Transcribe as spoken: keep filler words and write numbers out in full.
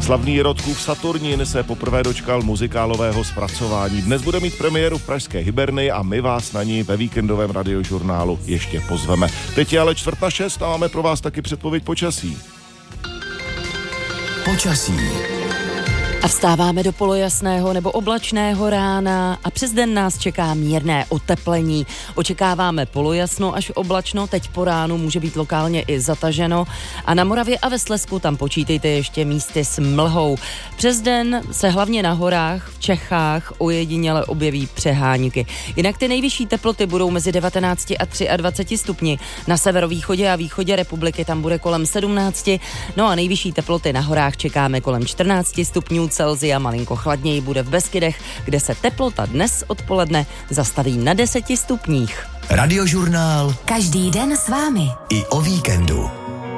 Slavný Jirotkův Saturnín se poprvé dočkal muzikálového zpracování. Dnes bude mít premiéru v pražské Hyberny a my vás na ní ve víkendovém radiožurnálu ještě pozveme. Teď je ale čtvrt na šest a máme pro vás taky předpověď počasí. Počasí. A vstáváme do polojasného nebo oblačného rána a přes den nás čeká mírné oteplení. Očekáváme polojasno až oblačno, teď po ránu může být lokálně i zataženo a na Moravě a ve Slezsku tam počítejte ještě místy s mlhou. Přes den se hlavně na horách v Čechách ojediněle objeví přehánky. Jinak ty nejvyšší teploty budou mezi devatenáct a dvacet tři stupni. Na severovýchodě a východě republiky tam bude kolem sedmnáct, no a nejvyšší teploty na horách čekáme kolem čtrnáct stupňů Celsia, malinko chladněji bude v Beskydech, kde se teplota dnes odpoledne zastaví na deseti stupních. Radiožurnál. Každý den s vámi. I o víkendu.